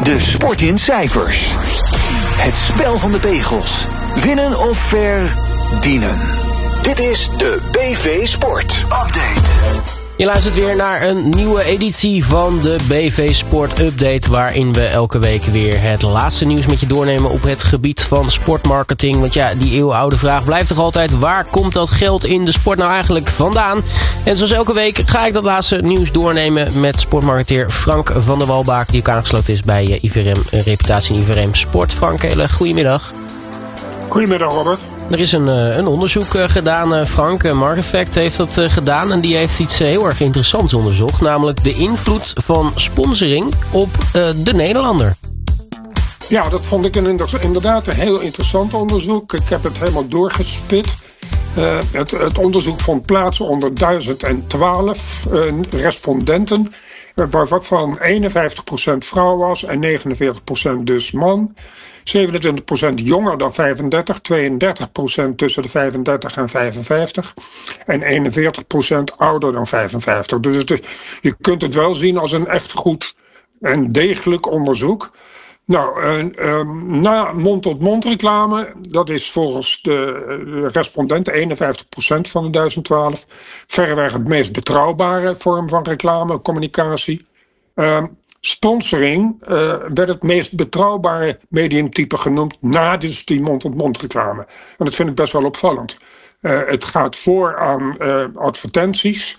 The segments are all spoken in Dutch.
De sport in cijfers. Het spel van de pegels. Winnen of verdienen. Dit is de BV Sport Update. Je luistert weer naar een nieuwe editie van de BV Sport Update, waarin we elke week weer het laatste nieuws met je doornemen op het gebied van sportmarketing. Want ja, die eeuwenoude vraag blijft toch altijd: waar komt dat geld in de sport nou eigenlijk vandaan? En zoals elke week ga ik dat laatste nieuws doornemen met sportmarketeer Frank van der Walbaak, die ook aangesloten is bij IVRM Reputatie en IVRM Sport. Frank, hele goedemiddag. Goedemiddag, Robert. Er is een onderzoek gedaan, Frank. Markeffect heeft dat gedaan en die heeft iets heel erg interessants onderzocht. Namelijk de invloed van sponsoring op de Nederlander. Ja, dat vond ik inderdaad een heel interessant onderzoek. Ik heb het helemaal doorgespit. Het onderzoek vond plaats onder 1012 respondenten, waarvan 51% vrouw was en 49% dus man. 27% jonger dan 35, 32% tussen de 35 en 55 en 41% ouder dan 55. Dus je kunt het wel zien als een echt goed en degelijk onderzoek. Nou, na mond-tot-mond reclame, dat is volgens de respondenten 51% van de 1012, verreweg het meest betrouwbare vorm van reclame, communicatie. Sponsoring werd het meest betrouwbare mediumtype genoemd na dus die mond-tot-mond reclame. En dat vind ik best wel opvallend. Het gaat voor aan advertenties.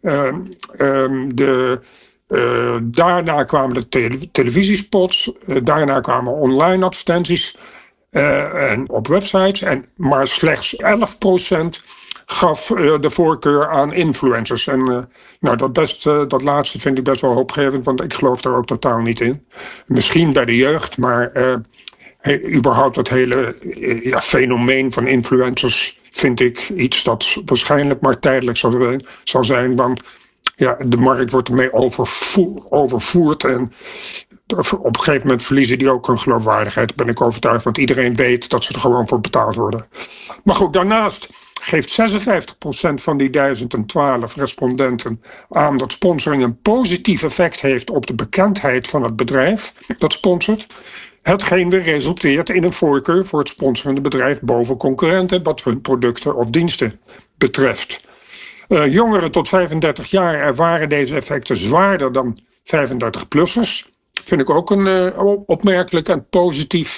Daarna kwamen de televisiespots. Daarna kwamen online advertenties en op websites. Maar slechts 11% gaf de voorkeur aan influencers. En dat laatste vind ik best wel hoopgevend, want ik geloof daar ook totaal niet in. Misschien bij de jeugd, maar überhaupt dat hele fenomeen van influencers vind ik iets dat waarschijnlijk maar tijdelijk zal zijn. Want ja, de markt wordt ermee overvoerd en op een gegeven moment verliezen die ook hun geloofwaardigheid. Daar ben ik overtuigd, want iedereen weet dat ze er gewoon voor betaald worden. Maar goed, daarnaast geeft 56% van die 1012 respondenten aan dat sponsoring een positief effect heeft op de bekendheid van het bedrijf dat sponsort. Hetgeen weer resulteert in een voorkeur voor het sponsorende bedrijf boven concurrenten wat hun producten of diensten betreft. Jongeren tot 35 jaar ervaren deze effecten zwaarder dan 35-plussers. Vind ik ook een opmerkelijk en positief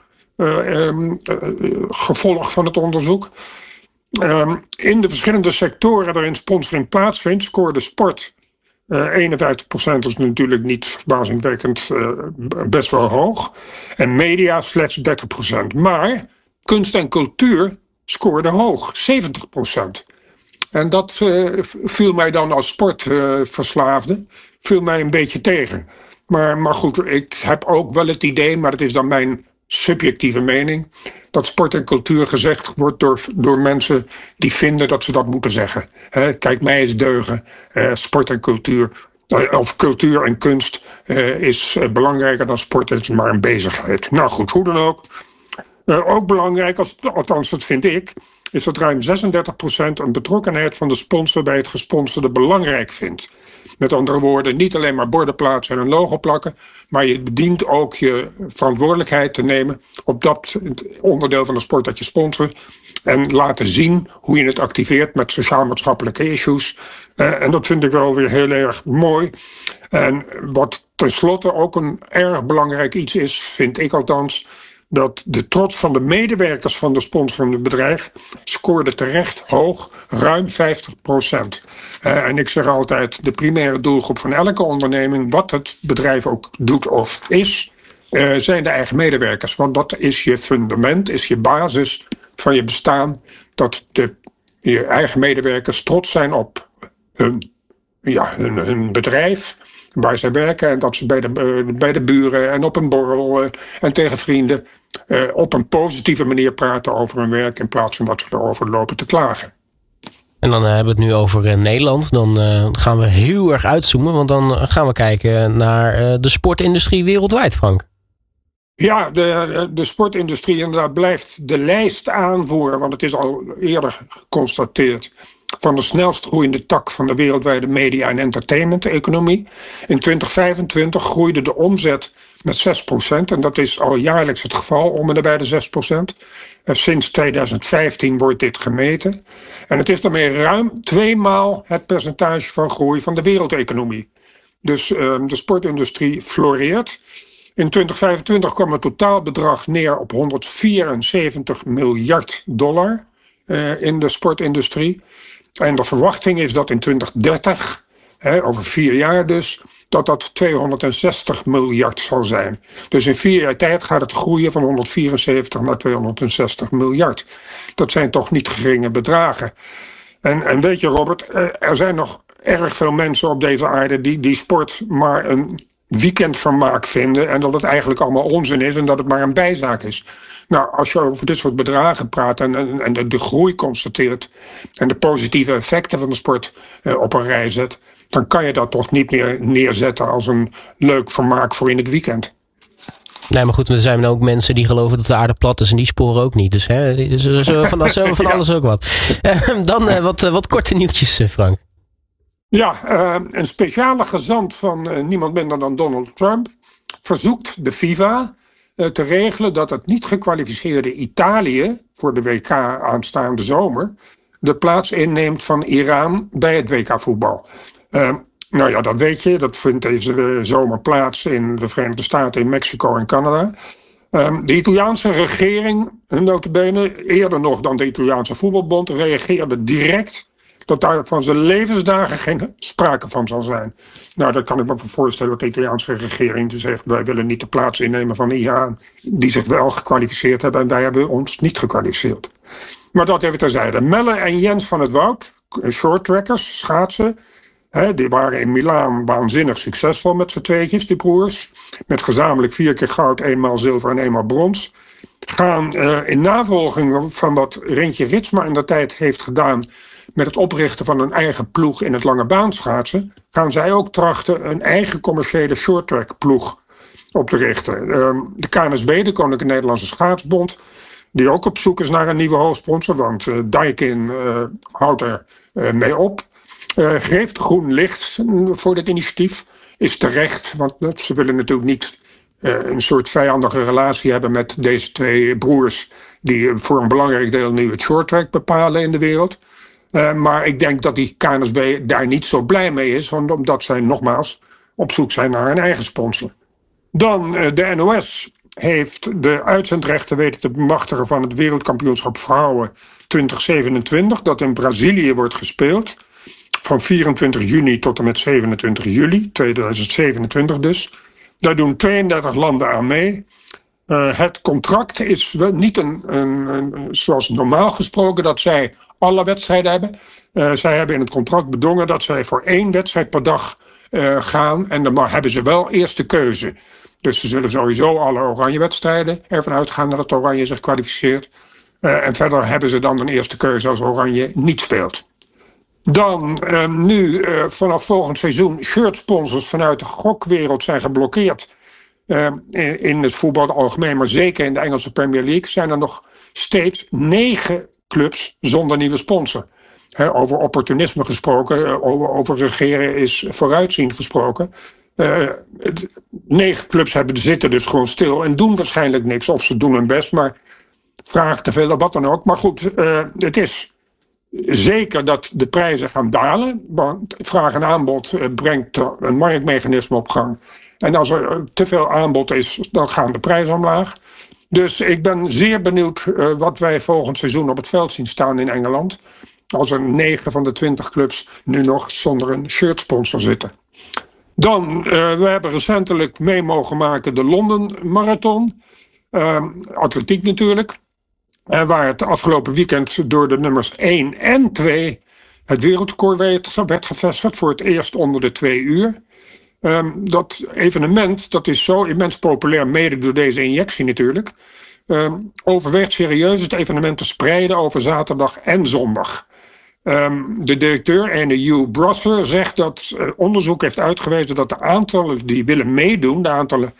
gevolg van het onderzoek. In de verschillende sectoren waarin sponsoring plaatsvindt, scoorde sport 51%, is natuurlijk niet verbazingwekkend best wel hoog. En media slechts 30%. Maar kunst en cultuur scoorde hoog, 70%. En dat viel mij dan als sportverslaafde viel mij een beetje tegen. Maar goed, ik heb ook wel het idee, maar dat is dan mijn subjectieve mening, dat sport en cultuur gezegd wordt door mensen die vinden dat ze dat moeten zeggen. Kijk mij eens deugen. Sport en cultuur, of cultuur en kunst is belangrijker dan sport. Het is maar een bezigheid. Nou goed, hoe dan ook. Ook belangrijk, althans dat vind ik, is dat ruim 36% een betrokkenheid van de sponsor bij het gesponsorde belangrijk vindt. Met andere woorden, niet alleen maar borden plaatsen en een logo plakken, maar je dient ook je verantwoordelijkheid te nemen op dat onderdeel van de sport dat je sponsort. En laten zien hoe je het activeert met sociaal-maatschappelijke issues. En dat vind ik wel weer heel erg mooi. En wat tenslotte ook een erg belangrijk iets is, vind ik althans, dat de trots van de medewerkers van de sponsorende bedrijf scoorde terecht hoog, ruim 50%. En ik zeg altijd, de primaire doelgroep van elke onderneming, wat het bedrijf ook doet of is, zijn de eigen medewerkers. Want dat is je fundament, is je basis van je bestaan, dat je eigen medewerkers trots zijn op hun bedrijf, waar zij werken, en dat ze bij de buren en op een borrel en tegen vrienden op een positieve manier praten over hun werk in plaats van dat ze erover lopen te klagen. En dan hebben we het nu over Nederland. Dan gaan we heel erg uitzoomen, want dan gaan we kijken naar de sportindustrie wereldwijd, Frank. Ja, de sportindustrie inderdaad blijft de lijst aanvoeren, want het is al eerder geconstateerd van de snelst groeiende tak van de wereldwijde media- en entertainment-economie. In 2025 groeide de omzet met 6%. En dat is al jaarlijks het geval, om en bij de 6%. Sinds 2015 wordt dit gemeten. En het is daarmee ruim 2 maal het percentage van groei van de wereldeconomie. Dus de sportindustrie floreert. In 2025 kwam het totaalbedrag neer op $174 miljard in de sportindustrie. En de verwachting is dat in 2030, over 4 jaar dus, dat 260 miljard zal zijn. Dus in 4 jaar tijd gaat het groeien van 174 naar 260 miljard. Dat zijn toch niet geringe bedragen. En weet je, Robert, er zijn nog erg veel mensen op deze aarde die sport maar een weekendvermaak vinden en dat het eigenlijk allemaal onzin is en dat het maar een bijzaak is. Nou, als je over dit soort bedragen praat en de groei constateert en de positieve effecten van de sport op een rij zet, dan kan je dat toch niet meer neerzetten als een leuk vermaak voor in het weekend. Nee, maar goed, er zijn ook mensen die geloven dat de aarde plat is en die sporen ook niet. Dus van alles ook wat. Dan wat korte nieuwtjes, Frank. Ja, een speciale gezant van niemand minder dan Donald Trump verzoekt de FIFA te regelen dat het niet gekwalificeerde Italië voor de WK aanstaande zomer de plaats inneemt van Iran bij het WK voetbal. Nou ja, dat weet je. Dat vindt deze zomer plaats in de Verenigde Staten, in Mexico en Canada. De Italiaanse regering, nota bene, eerder nog dan de Italiaanse voetbalbond, reageerde direct dat daar van zijn levensdagen geen sprake van zal zijn. Nou, dat kan ik me voorstellen dat de Italiaanse regering zegt, wij willen niet de plaats innemen van Iran, die zich wel gekwalificeerd hebben en wij hebben ons niet gekwalificeerd. Maar dat even terzijde. Melle en Jens van het Woud, shorttrackers, schaatsen, die waren in Milaan waanzinnig succesvol met z'n tweetjes, die broers. Met gezamenlijk 4 keer goud, 1 maal zilver en 1 maal brons. Gaan in navolging van wat Rintje Ritsma in de tijd heeft gedaan met het oprichten van een eigen ploeg in het lange baan schaatsen, gaan zij ook trachten een eigen commerciële shorttrack ploeg op te richten. De KNSB, de Koninklijke Nederlandse Schaatsbond, die ook op zoek is naar een nieuwe hoofdsponsor, want Daikin houdt er mee op. Geeft groen licht voor dit initiatief. Is terecht, want ze willen natuurlijk niet een soort vijandige relatie hebben met deze 2 broers die voor een belangrijk deel nu het shorttrack bepalen in de wereld. Maar ik denk dat die KNSB daar niet zo blij mee is, omdat zij nogmaals op zoek zijn naar een eigen sponsor. Dan de NOS heeft de uitzendrechten weten te bemachtigen van het wereldkampioenschap vrouwen 2027, dat in Brazilië wordt gespeeld. Van 24 juni tot en met 27 juli, 2027 dus. Daar doen 32 landen aan mee. Het contract is niet zoals normaal gesproken dat zij alle wedstrijden hebben. Zij hebben in het contract bedongen dat zij voor 1 wedstrijd per dag gaan. En dan hebben ze wel eerste keuze. Dus ze zullen sowieso alle oranje wedstrijden ervan uitgaan dat het oranje zich kwalificeert. En verder hebben ze dan een eerste keuze als oranje niet speelt. Dan nu vanaf volgend seizoen shirtsponsors vanuit de gokwereld zijn geblokkeerd. In het voetbal algemeen, maar zeker in de Engelse Premier League zijn er nog steeds 9 clubs zonder nieuwe sponsor. Over opportunisme gesproken, over regeren is vooruitzien gesproken. 9 clubs zitten dus gewoon stil en doen waarschijnlijk niks. Of ze doen hun best, maar vragen te veel of wat dan ook. Maar goed, het is zeker dat de prijzen gaan dalen. Want vraag en aanbod brengt een marktmechanisme op gang. En als er te veel aanbod is, dan gaan de prijzen omlaag. Dus ik ben zeer benieuwd wat wij volgend seizoen op het veld zien staan in Engeland. Als er 9 van de 20 clubs nu nog zonder een shirtsponsor zitten. Dan, we hebben recentelijk mee mogen maken de Londen Marathon. Atletiek natuurlijk. Waar het afgelopen weekend door de nummers 1 en 2 het wereldrecord werd gevestigd. Voor het eerst onder de 2 uur. Dat evenement, dat is zo immens populair, mede door deze injectie natuurlijk. Overweegt serieus het evenement te spreiden over zaterdag en zondag. De directeur, Hugh Brosser, zegt dat onderzoek heeft uitgewezen dat de aantallen die willen meedoen, de aantallen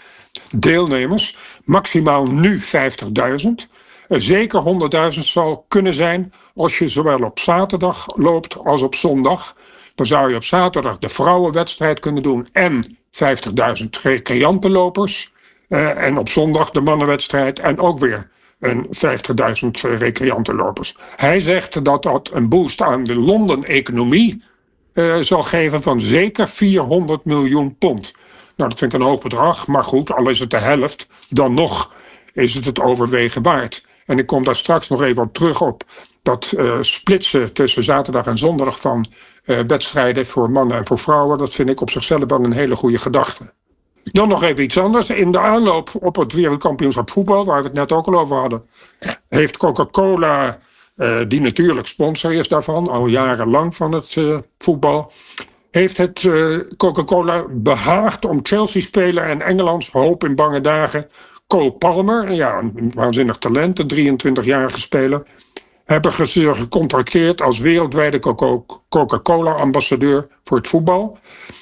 deelnemers, maximaal nu 50.000. Zeker 100.000 zal kunnen zijn als je zowel op zaterdag loopt als op zondag. Dan zou je op zaterdag de vrouwenwedstrijd kunnen doen en 50.000 recreantenlopers. En op zondag de mannenwedstrijd en ook weer 50.000 recreantenlopers. Hij zegt dat dat een boost aan de Londen-economie zal geven van zeker 400 miljoen pond. Nou, dat vind ik een hoog bedrag, maar goed, al is het de helft, dan nog is het overwegen waard. En ik kom daar straks nog even op terug op dat splitsen tussen zaterdag en zondag van wedstrijden voor mannen en voor vrouwen. Dat vind ik op zichzelf wel een hele goede gedachte. Dan nog even iets anders. In de aanloop op het wereldkampioenschap voetbal, waar we het net ook al over hadden, heeft Coca-Cola, die natuurlijk sponsor is daarvan, al jarenlang van het voetbal, heeft het Coca-Cola behaagd om Chelsea-speler en Engelands hoop in bange dagen, Cole Palmer, ja, een waanzinnig talent, een 23-jarige speler, hebben ze gecontracteerd als wereldwijde Coca-Cola-ambassadeur voor het voetbal.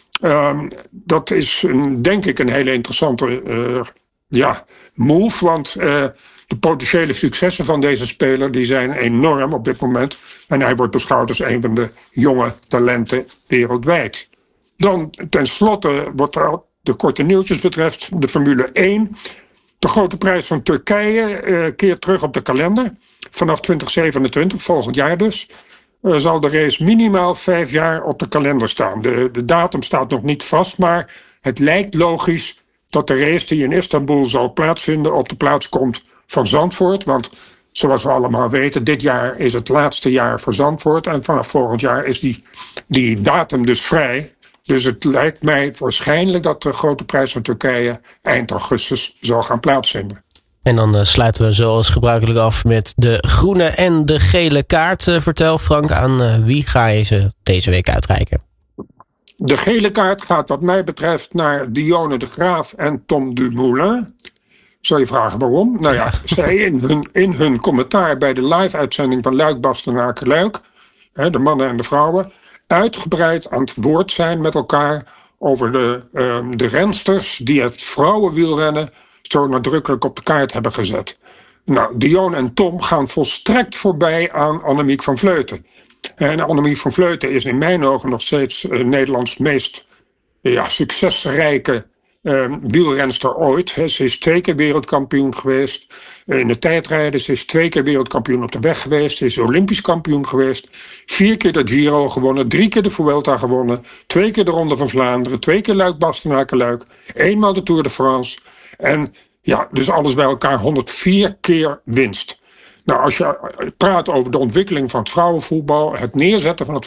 Dat is denk ik een hele interessante move, want de potentiële successen van deze speler die zijn enorm op dit moment. En hij wordt beschouwd als een van de jonge talenten wereldwijd. Dan tenslotte, wat de korte nieuwtjes betreft, de Formule 1. De grote prijs van Turkije keert terug op de kalender. Vanaf 2027, volgend jaar dus, zal de race minimaal 5 jaar op de kalender staan. De datum staat nog niet vast, maar het lijkt logisch dat de race die in Istanbul zal plaatsvinden op de plaats komt van Zandvoort. Want zoals we allemaal weten, dit jaar is het laatste jaar voor Zandvoort. En vanaf volgend jaar is die datum dus vrij. Dus het lijkt mij waarschijnlijk dat de grote prijs van Turkije eind augustus zal gaan plaatsvinden. En dan sluiten we zoals gebruikelijk af met de groene en de gele kaart. Vertel Frank, aan wie ga je ze deze week uitreiken? De gele kaart gaat wat mij betreft naar Dionne de Graaf en Tom Dumoulin. Zou je vragen waarom? Nou ja, zij in hun commentaar bij de live-uitzending van Luik-Bastenaken-Luik, de mannen en de vrouwen, uitgebreid aan het woord zijn met elkaar over de rensters die het vrouwenwielrennen zo nadrukkelijk op de kaart hebben gezet. Nou, Dionne en Tom gaan volstrekt voorbij aan Annemiek van Vleuten. En Annemiek van Vleuten is in mijn ogen nog steeds Nederlands meest succesrijke wielrenster ooit. Ze is 2 keer wereldkampioen geweest in de tijdrijden. Ze is 2 keer wereldkampioen op de weg geweest. Ze is olympisch kampioen geweest. 4 keer de Giro gewonnen. 3 keer de Vuelta gewonnen. 2 keer de Ronde van Vlaanderen. 2 keer Luik-Bastenaken-Luik. 1 maal de Tour de France. En ja, dus alles bij elkaar 104 keer winst. Nou, als je praat over de ontwikkeling van het vrouwenvoetbal, het neerzetten van het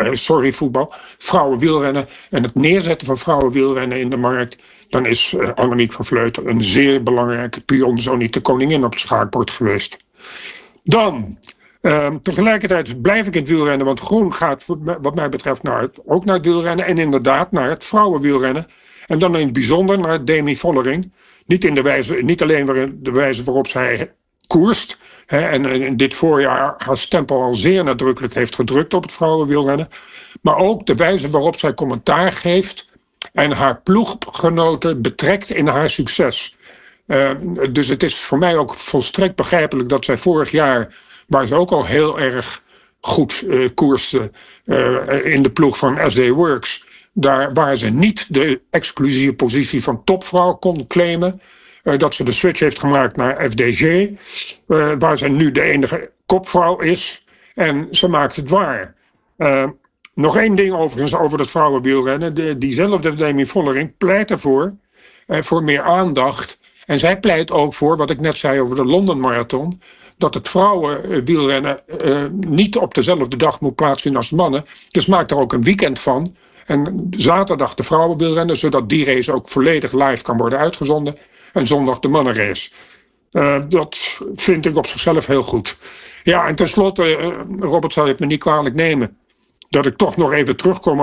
vrouwenwielrennen en het neerzetten van vrouwenwielrennen in de markt, dan is Annemiek van Vleuten een zeer belangrijke pion, zo niet de koningin op het schaakbord geweest. Dan, tegelijkertijd blijf ik in het wielrennen, want groen gaat wat mij betreft ook naar het wielrennen en inderdaad naar het vrouwenwielrennen. En dan in het bijzonder naar Demi Vollering. Niet alleen de wijze waarop zij koerst, en in dit voorjaar haar stempel al zeer nadrukkelijk heeft gedrukt op het vrouwenwielrennen, maar ook de wijze waarop zij commentaar geeft en haar ploeggenoten betrekt in haar succes. Dus het is voor mij ook volstrekt begrijpelijk dat zij vorig jaar, waar ze ook al heel erg goed koerste in de ploeg van SD Works, daar waar ze niet de exclusieve positie van topvrouw kon claimen, dat ze de switch heeft gemaakt naar FDG, waar ze nu de enige kopvrouw is. En ze maakt het waar. Nog 1 ding overigens over het vrouwenwielrennen. Diezelfde Demi Vollering pleit ervoor, voor meer aandacht. En zij pleit ook voor, wat ik net zei over de London Marathon, dat het vrouwenwielrennen niet op dezelfde dag moet plaatsvinden als de mannen. Dus maak er ook een weekend van. En zaterdag de vrouwenwielrennen, zodat die race ook volledig live kan worden uitgezonden. En zondag de mannenrace. Dat vind ik op zichzelf heel goed. Ja, en tenslotte, Robert zal het me niet kwalijk nemen, dat ik toch nog even terugkom